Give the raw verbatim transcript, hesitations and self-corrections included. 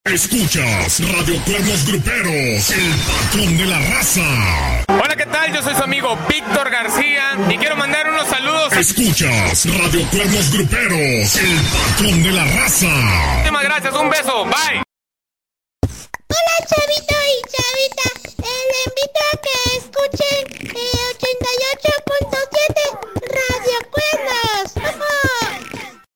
Escuchas Radio Cuernos Gruperos, el patrón de la raza. Hola, ¿qué tal? Yo soy su amigo Víctor García y quiero mandar unos saludos. Escuchas Radio Cuernos Gruperos, el patrón de la raza. Muchísimas gracias, un beso, bye. Hola, chavito y chavita.